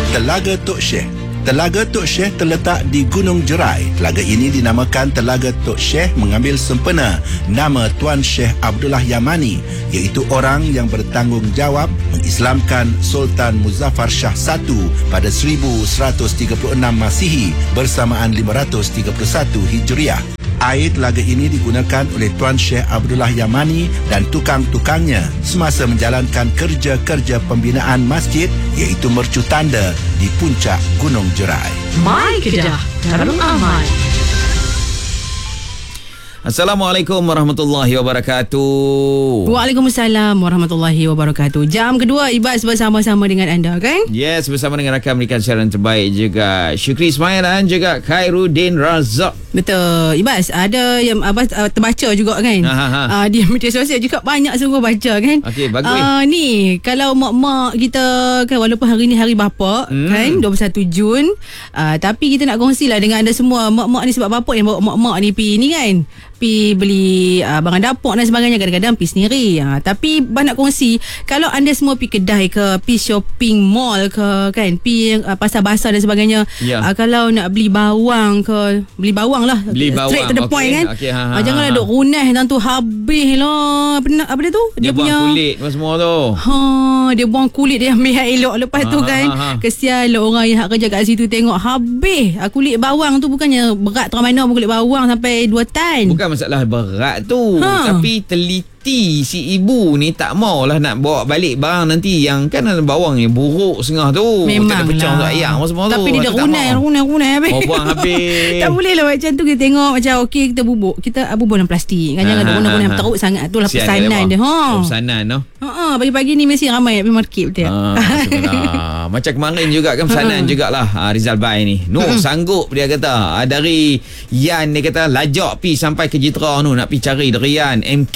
Telaga Tok Syekh. Telaga Tok Syekh terletak di Gunung Jerai. Telaga ini dinamakan Telaga Tok Syekh mengambil sempena nama Tuan Syekh Abdullah Yamani, iaitu orang yang bertanggungjawab mengislamkan Sultan Muzaffar Shah I pada 1136 Masihi bersamaan 531 Hijriah. Air telaga ini digunakan oleh Tuan Syekh Abdullah Yamani dan tukang-tukangnya semasa menjalankan kerja-kerja pembinaan masjid, iaitu mercu tanda di puncak Gunung Jerai. My Kedah Darul Aman. Assalamualaikum warahmatullahi wabarakatuh. Waalaikumsalam warahmatullahi wabarakatuh. Jam kedua Ibas bersama-sama dengan anda, kan? Yes, bersama dengan rakan memberikan siaran terbaik juga Syukri Ismail dan juga Khairuddin Razak. Betul. Ibas, ada yang Abas terbaca juga, kan? Di media sosial juga banyak sungguh baca, kan? Okey, bagus. Ni kalau mak-mak kita kan, walaupun hari ni hari bapa, kan, 21 Jun, tapi kita nak kongsilah dengan anda semua. Mak-mak ni sebab bapa yang bawa mak-mak ni pi ni, kan, pi beli barang dapur dan sebagainya, kadang-kadang pi sendiri. Tapi Abang nak kongsi, kalau anda semua pi kedai ke, pi shopping mall ke, kan, pi pasar basah dan sebagainya, kalau nak beli bawang ke, beli bawang lah, straight to the point, kan. Janganlah duk runah tu habis lah. Apa dia tu? Dia buang punya kulit semua tu. Dia buang kulit, dia ambil yang elok. Lepas tu kan, kesian lah orang yang kerja kat situ tengok habis. Kulit bawang tu bukannya berat terang mana pun, kulit bawang sampai 2 tan. Bukan masalah berat tu, tapi teliti si ibu ni tak maulah nak bawa balik barang nanti yang kan ada bawang yang buruk setengah tu. Memang tak ada pecah untuk ayam semua tu. Tapi dia dah runai habis. Buang habis. Tak boleh lah macam tu. Kita tengok macam okey, kita bubuk dalam plastik kan, jangan guna teruk sangat. Itulah pesanan dia. Pesanan no. Pagi-pagi ni mesti ramai nak pergi market, betul. Macam kemarin juga kan pesanan jugalah Rizal Bai ni. Sanggup dia kata dari Yan, dia kata lajak pi sampai ke Jitra tu nak pi cari derian MK.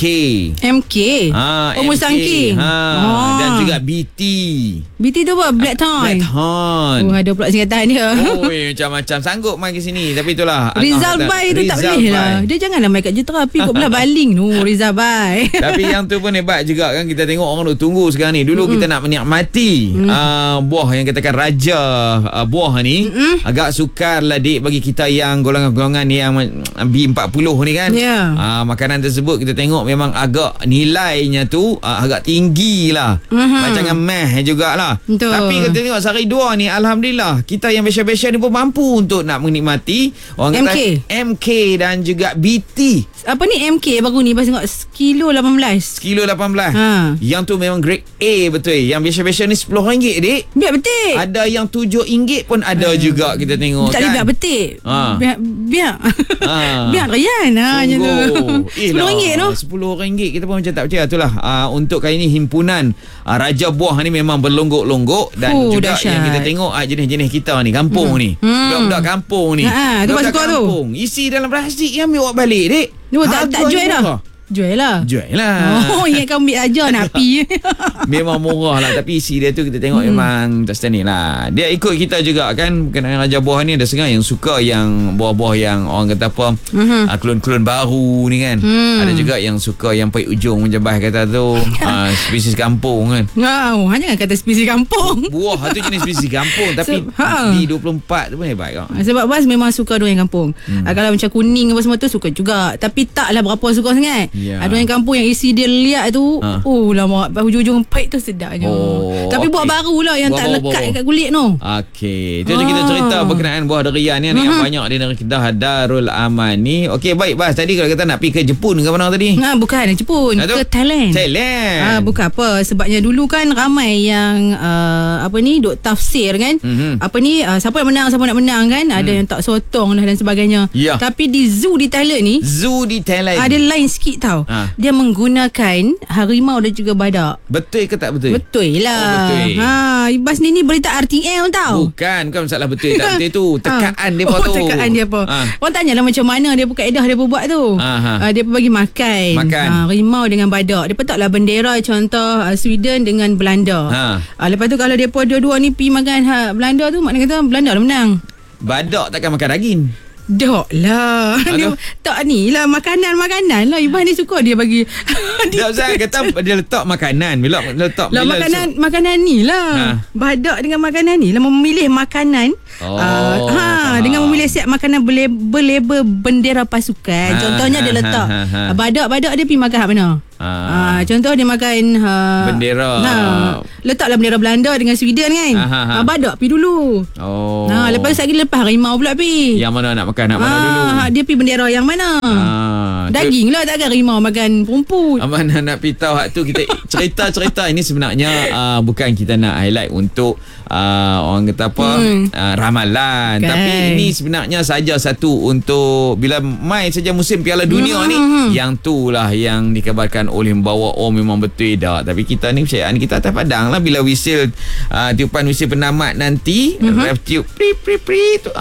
Musang King. Dan juga BT tu apa? Black Thorn. Ada pula singkatan dia. Macam-macam sanggup main ke sini. Tapi itulah Rizal Bai tu tak boleh lah. Dia janganlah main kat Jitra, pi kot belah baling tu Rizal Bai. Tapi yang tu pun hebat juga kan. Kita tengok orang tu tunggu sekarang ni. Dulu kita nak menikmati buah yang katakan raja buah ni. Agak sukar lah dik bagi kita yang golongan-golongan yang B40 ni kan. Makanan tersebut kita tengok memang agak nilainya tu agak tinggi lah. Macam dengan meh jugalah. Tapi kita tengok sehari dua ni alhamdulillah kita yang biasa-biasa ni pun mampu untuk nak menikmati orang kata MK dan juga BT. Apa ni MK baru ni pas tengok kilo 18. Yang tu memang grade A betul. Yang biasa-biasa ni RM10 dik. Biar betik. Ada yang RM7 pun ada juga kita tengok tak kan. Tak biar betik. Biar Rian macam tu. RM10 tu. RM10 kita pun macam tak percaya. Itulah untuk kali ni himpunan Raja Buah ni memang berlonggok-longgok. Dan juga dahsyat yang kita tengok jenis-jenis kita ni kampung ni. Budak-budak kampung ni. Budak-budak kampung isi dalam plastik yang ambil awak balik dik. Tak jual dah. Jual lah. Ingat kau ambil aja nak pi. Memang murah lah. Tapi isi dia tu kita tengok memang tak standing lah. Dia ikut kita juga kan. Berkenaan Raja Buah ni ada setengah yang suka yang buah-buah yang orang kata apa klon-klon baru ni kan. Ada juga yang suka yang pahit ujung macam Bah kata tu spesies kampung kan. Hanya kata spesies kampung. Buah tu jenis spesies kampung. Tapi D24 tu pun hebat kan. Sebab Bas memang suka durian kampung. Kalau macam kuning apa semua tu suka juga. Tapi taklah berapa suka sangat. Ada yang kampung yang isi dia liat tu. Lama hujung-hujung pahit tu sedapnya. Tapi buah baru lah yang buah tak lekat kat kulit tu. Okey, itu kita cerita berkenaan buah durian ni yang banyak di negeri Kedah Darul Aman ni. Okey, baik Bas, tadi kalau kata nak pergi ke Jepun ke mana tadi? Bukan Jepun, ke Thailand. Bukan apa, sebabnya dulu kan ramai yang duk tafsir kan. Siapa nak menang kan. Ada yang tak sotong dan sebagainya. Tapi di zoo di Thailand ada lain sikit tau. Dia menggunakan harimau dan juga badak. Betul ke tak betul? Betul lah. Ibas ni berita RTM tau. Bukan masalah betul tak betul tu. Tekaan dia tu. Tekaan dia apa? Orang tanyalah macam mana dia kaedah dia buat tu. Dia bagi makan. Harimau dengan badak. Dia letaklah bendera contoh Sweden dengan Belanda. Lepas tu kalau dia dua-dua ni pergi makan Belanda tu, maknanya kata Belanda lah menang. Badak takkan makan daging. Dok lah. Dia, tak ni lah makanan lah. Iban ni suka dia bagi. Tak usah kata dia letak makanan. Bila letak lah makanan ni lah. Badak dengan makanan ni lah, memilih makanan. Dengan memilih set makanan berlabel bendera pasukan. Contohnya dia letak badak dia pergi makan hak mana? Contoh dia makan bendera. Letaklah bendera Belanda dengan Sweden kan. Badak pergi dulu. Lepas harimau pula pergi. Yang mana nak makan mana dulu? Dia pergi bendera yang mana? Daging lah, takkan harimau makan rumput. Mana nak pergi tahu hak tu. Kita cerita ini sebenarnya bukan kita nak highlight untuk orang kata apa ramalan, kan. Tapi ini sebenarnya saja satu untuk bila mai saja musim Piala Dunia ni, yang tu lah yang dikabarkan oleh membawa memang betul dah. Tapi kita ni percayaan kita atas padang lah. Bila whistle tiupan whistle penamat nanti, ref tiup pri pri pri tu,